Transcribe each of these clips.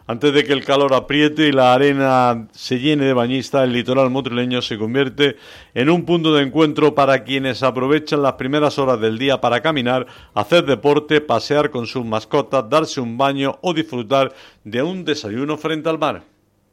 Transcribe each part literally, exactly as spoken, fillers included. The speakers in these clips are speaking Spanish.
Antes de que el calor apriete y la arena se llene de bañistas, el litoral motrileño se convierte en un punto de encuentro para quienes aprovechan las primeras horas del día para caminar, hacer deporte, pasear con sus mascotas, darse un baño o disfrutar de un desayuno frente al mar.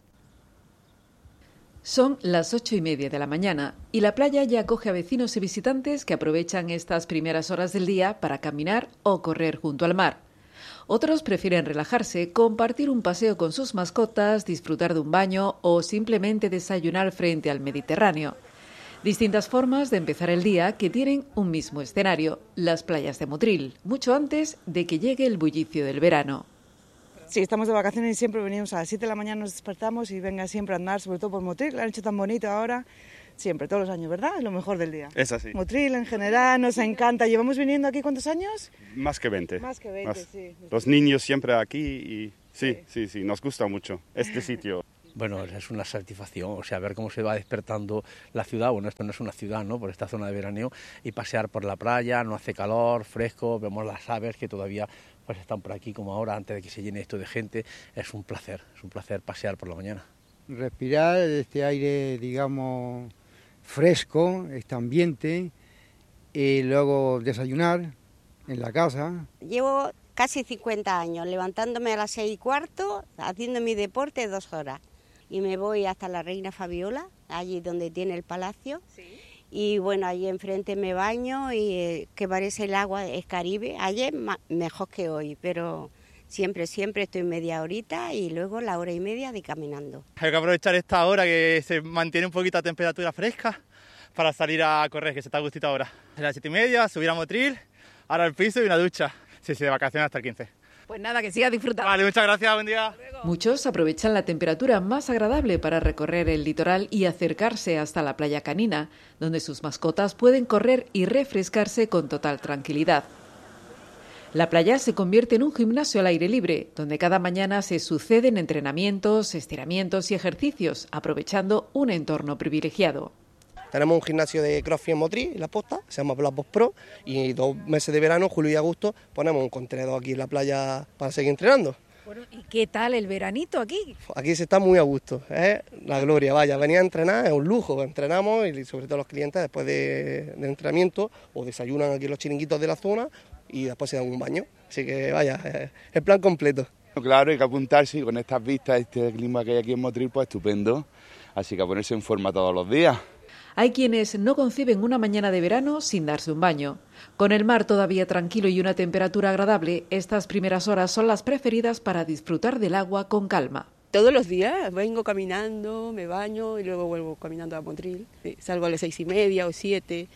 Son las ocho y media de la mañana y la playa ya acoge a vecinos y visitantes que aprovechan estas primeras horas del día para caminar o correr junto al mar. Otros prefieren relajarse, compartir un paseo con sus mascotas, disfrutar de un baño o simplemente desayunar frente al Mediterráneo. Distintas formas de empezar el día que tienen un mismo escenario, las playas de Motril, mucho antes de que llegue el bullicio del verano. Sí, estamos de vacaciones y siempre venimos a las siete de la mañana, nos despertamos y venga siempre a andar, sobre todo por Motril, lo han hecho tan bonito ahora. Siempre, todos los años, ¿verdad? Es lo mejor del día. Es así. Motril en general nos encanta. ¿Llevamos viniendo aquí cuántos años? Más que veinte. Más que veinte, Más. sí. Los niños siempre aquí y sí, sí, sí, sí, nos gusta mucho este sitio. Bueno, es una satisfacción, o sea, ver cómo se va despertando la ciudad. Bueno, esto no es una ciudad, ¿no?, por esta zona de veraneo, y pasear por la playa, no hace calor, fresco, vemos las aves que todavía pues están por aquí como ahora, antes de que se llene esto de gente. Es un placer, es un placer pasear por la mañana. Respirar este aire, digamos, fresco, este ambiente, y luego desayunar en la casa. Llevo casi cincuenta años levantándome a las seis y cuarto, haciendo mi deporte dos horas. Y me voy hasta la Reina Fabiola, allí donde tiene el palacio. Sí. Y bueno, allí enfrente me baño y eh, que parece el agua es Caribe. Ayer mejor que hoy, pero siempre, siempre estoy media horita y luego la hora y media de caminando. Hay que aprovechar esta hora que se mantiene un poquito la temperatura fresca para salir a correr, que se está a gustito ahora. A las siete y media, subir a Motril, ahora al piso y una ducha. Sí, sí, de vacaciones hasta el quince. Pues nada, que siga disfrutando. Vale, muchas gracias, buen día. Muchos aprovechan la temperatura más agradable para recorrer el litoral y acercarse hasta la playa canina, donde sus mascotas pueden correr y refrescarse con total tranquilidad. La playa se convierte en un gimnasio al aire libre, donde cada mañana se suceden entrenamientos, estiramientos y ejercicios, aprovechando un entorno privilegiado. Tenemos un gimnasio de CrossFit en Motril, en La Posta, se llama Black Box Pro, y dos meses de verano, julio y agosto, ponemos un contenedor aquí en la playa para seguir entrenando. Bueno, ¿y qué tal el veranito aquí? Aquí se está muy a gusto, es la gloria, vaya, venir a entrenar es un lujo, entrenamos y sobre todo los clientes después de, de entrenamiento o desayunan aquí en los chiringuitos de la zona y después se dan un baño, así que vaya, es el plan completo. Claro, hay que apuntarse y con estas vistas, este clima que hay aquí en Motril, pues estupendo, así que a ponerse en forma todos los días. Hay quienes no conciben una mañana de verano sin darse un baño. Con el mar todavía tranquilo y una temperatura agradable, estas primeras horas son las preferidas para disfrutar del agua con calma. Todos los días vengo caminando, me baño y luego vuelvo caminando a Motril. Salgo a las seis y media o siete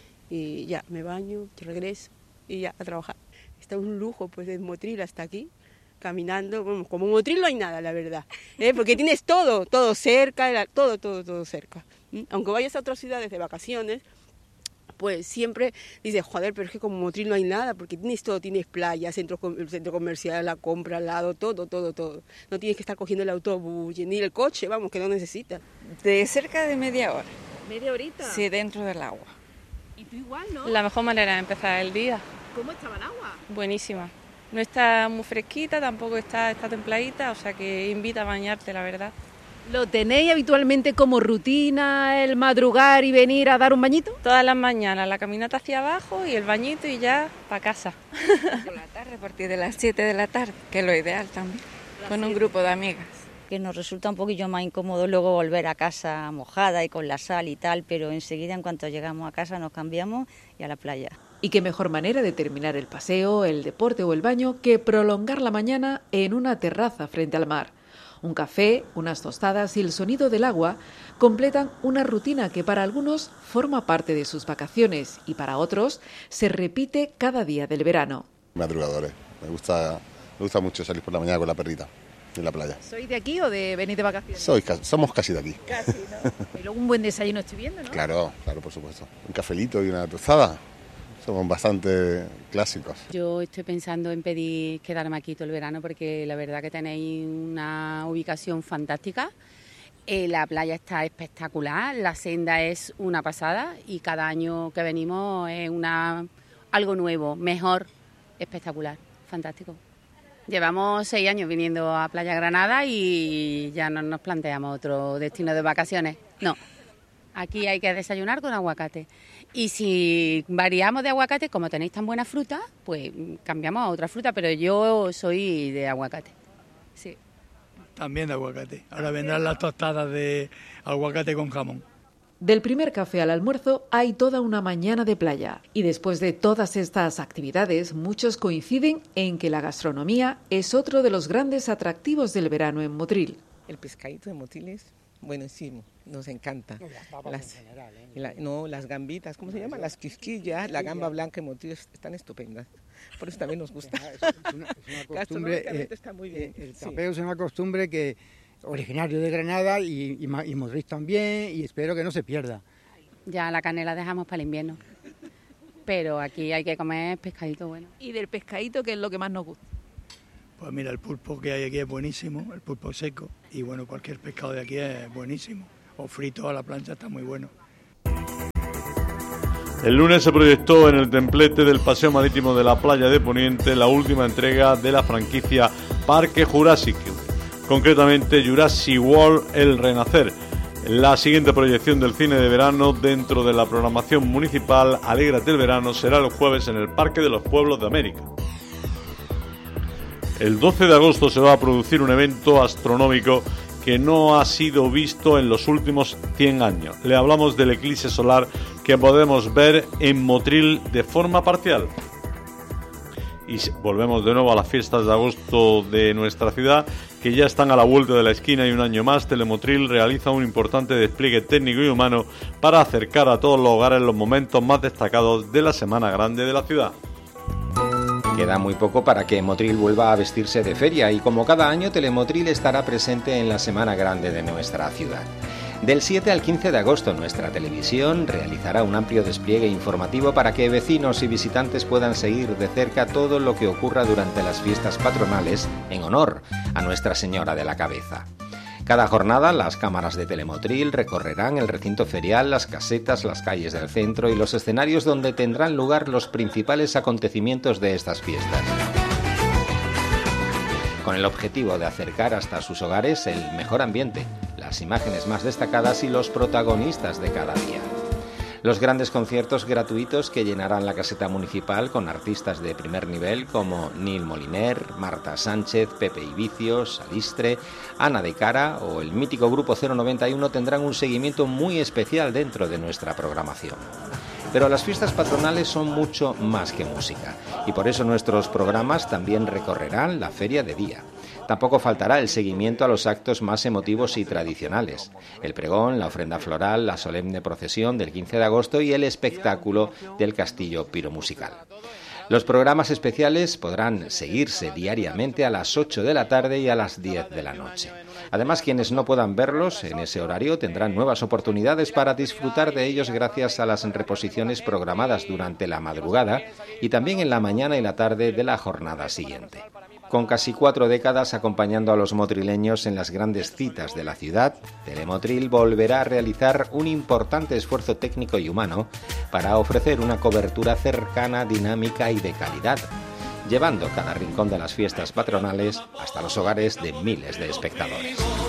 y ya me baño, regreso y ya a trabajar. Está un lujo pues de Motril hasta aquí, caminando. Bueno, como Motril no hay nada, la verdad, ¿eh? Porque tienes todo, todo cerca, todo, todo, todo cerca. Aunque vayas a otras ciudades de vacaciones, pues siempre dices, joder, pero es que como Motril no hay nada, porque tienes todo, tienes playa, centro, centro comercial, la compra al lado, todo, todo, todo. No tienes que estar cogiendo el autobús, ni el coche, vamos, que no necesitas. De cerca de media hora. ¿Media horita? Sí, dentro del agua. ¿Y tú igual, no? La mejor manera de empezar el día. ¿Cómo estaba el agua? Buenísima. No está muy fresquita, tampoco está, está templadita, o sea que invita a bañarte, la verdad. ¿Lo tenéis habitualmente como rutina, el madrugar y venir a dar un bañito? Todas las mañanas, la caminata hacia abajo y el bañito y ya para casa. Por la tarde, a partir de las siete de la tarde, que es lo ideal también, con un grupo de amigas. Que nos resulta un poquillo más incómodo luego volver a casa mojada y con la sal y tal, pero enseguida en cuanto llegamos a casa nos cambiamos y a la playa. Y qué mejor manera de terminar el paseo, el deporte o el baño que prolongar la mañana en una terraza frente al mar. Un café, unas tostadas y el sonido del agua completan una rutina que para algunos forma parte de sus vacaciones y para otros se repite cada día del verano. Madrugadores, me gusta, me gusta mucho salir por la mañana con la perrita en la playa. ¿Sois de aquí o de venir de vacaciones? Soy, somos casi de aquí. Casi, ¿no? Y luego un buen desayuno estoy viendo, ¿no? Claro, claro, por supuesto. Un cafelito y una tostada. Somos bastante clásicos. Yo estoy pensando en pedir quedarme aquí todo el verano porque la verdad que tenéis una ubicación fantástica. Eh, la playa está espectacular, la senda es una pasada y cada año que venimos es una, algo nuevo, mejor, espectacular, fantástico. Llevamos seis años viniendo a Playa Granada y ya no nos planteamos otro destino de vacaciones. No, aquí hay que desayunar con aguacate. Y si variamos de aguacate, como tenéis tan buena fruta, pues cambiamos a otra fruta, pero yo soy de aguacate. Sí. También de aguacate. Ahora vendrán las tostadas de aguacate con jamón. Del primer café al almuerzo hay toda una mañana de playa. Y después de todas estas actividades, muchos coinciden en que la gastronomía es otro de los grandes atractivos del verano en Motril. El pescadito de Motril es buenísimo, nos encanta. Las, las, general, ¿eh? la, no, las gambitas, ¿cómo se llaman? Las quisquillas, la gamba blanca en Motril están estupendas. Por eso también nos gusta. Es una, es una costumbre, eh, está muy bien. El tapeo sí. Es una costumbre que originario de Granada y, y, y Motril también, y espero que no se pierda. Ya la carne la dejamos para el invierno, pero aquí hay que comer pescadito bueno. ¿Y del pescadito qué es lo que más nos gusta? Pues mira, el pulpo que hay aquí es buenísimo, el pulpo seco, y bueno, cualquier pescado de aquí es buenísimo, o frito a la plancha está muy bueno. El lunes se proyectó en el templete del Paseo Marítimo de la Playa de Poniente la última entrega de la franquicia Parque Jurásico, concretamente Jurassic World El Renacer. La siguiente proyección del cine de verano dentro de la programación municipal Alégrate el Verano será el jueves en el Parque de los Pueblos de América. El doce de agosto se va a producir un evento astronómico que no ha sido visto en los últimos cien años. Le hablamos del eclipse solar que podemos ver en Motril de forma parcial. Y volvemos de nuevo a las fiestas de agosto de nuestra ciudad, que ya están a la vuelta de la esquina, y un año más Telemotril realiza un importante despliegue técnico y humano para acercar a todos los hogares los momentos más destacados de la Semana Grande de la ciudad. Queda muy poco para que Motril vuelva a vestirse de feria y como cada año Telemotril estará presente en la Semana Grande de nuestra ciudad. Del siete al quince de agosto nuestra televisión realizará un amplio despliegue informativo para que vecinos y visitantes puedan seguir de cerca todo lo que ocurra durante las fiestas patronales en honor a Nuestra Señora de la Cabeza. Cada jornada las cámaras de Telemotril recorrerán el recinto ferial, las casetas, las calles del centro y los escenarios donde tendrán lugar los principales acontecimientos de estas fiestas, con el objetivo de acercar hasta sus hogares el mejor ambiente, las imágenes más destacadas y los protagonistas de cada día. Los grandes conciertos gratuitos que llenarán la caseta municipal con artistas de primer nivel como Nil Moliner, Marta Sánchez, Pepe Ibicios, Alistre, Ana de Cara o el mítico grupo cero noventa y uno tendrán un seguimiento muy especial dentro de nuestra programación. Pero las fiestas patronales son mucho más que música y por eso nuestros programas también recorrerán la feria de día. Tampoco faltará el seguimiento a los actos más emotivos y tradicionales: el pregón, la ofrenda floral, la solemne procesión del quince de agosto y el espectáculo del castillo piromusical. Los programas especiales podrán seguirse diariamente a las ocho de la tarde y a las diez de la noche. Además, quienes no puedan verlos en ese horario tendrán nuevas oportunidades para disfrutar de ellos gracias a las reposiciones programadas durante la madrugada y también en la mañana y la tarde de la jornada siguiente. Con casi cuatro décadas acompañando a los motrileños en las grandes citas de la ciudad, Telemotril volverá a realizar un importante esfuerzo técnico y humano para ofrecer una cobertura cercana, dinámica y de calidad, llevando cada rincón de las fiestas patronales hasta los hogares de miles de espectadores.